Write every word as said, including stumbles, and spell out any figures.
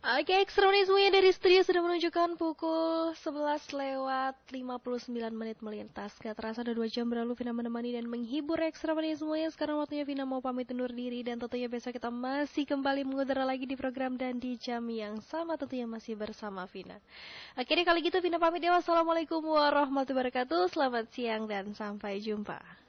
Oke, ekstremisme dari studio sudah menunjukkan pukul sebelas lewat lima puluh sembilan menit melintas. Gak terasa udah dua jam berlalu Vina menemani dan menghibur ekstremisme. Sekarang waktunya Vina mau pamit undur diri. Dan tentunya besok kita masih kembali mengudara lagi di program dan di jam yang sama. Tentunya masih bersama Vina. Oke deh, kalau gitu Vina pamit ya. Wassalamualaikum warahmatullahi wabarakatuh. Selamat siang dan sampai jumpa.